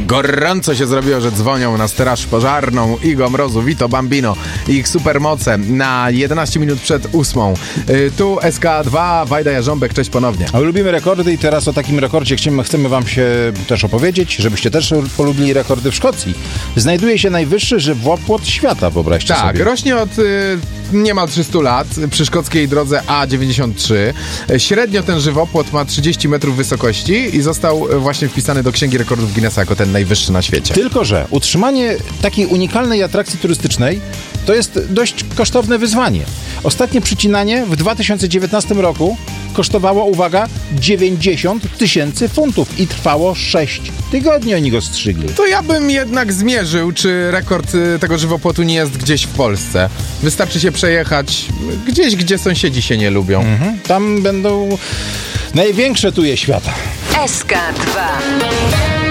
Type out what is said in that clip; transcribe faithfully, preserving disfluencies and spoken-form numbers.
Gorąco się zrobiło, że dzwonią na straż pożarną. Igo Mrozu, Vito Bambino i ich supermoce na jedenaście minut przed ósmą. Yy, tu S K dwa, Wajda Jarząbek, cześć ponownie. A lubimy rekordy i teraz o takim rekordzie chcemy, chcemy wam się też opowiedzieć, żebyście też polubili rekordy w Szkocji. Znajduje się najwyższy żywopłot świata, wyobraźcie tak, sobie. Tak, rośnie od y, niemal trzysta lat przy szkockiej drodze A dziewięćdziesiąt trzy. Średnio ten żywopłot ma trzydzieści metrów wysokości i został właśnie wpisany do Księgi Rekordów Guinnessa jako ten najwyższy na świecie. Tylko że utrzymanie takiej unikalnej atrakcji turystycznej to jest dość kosztowne wyzwanie. Ostatnie przycinanie w dwa tysiące dziewiętnastym roku kosztowało, uwaga, dziewięćdziesiąt tysięcy funtów i trwało sześć tygodni, oni go strzygli. To ja bym jednak zmierzył, czy rekord y, tego żywopłotu nie jest gdzieś w Polsce. Wystarczy się przejechać gdzieś, gdzie sąsiedzi się nie lubią. Mhm. Tam będą największe tuje świata. S K dwa.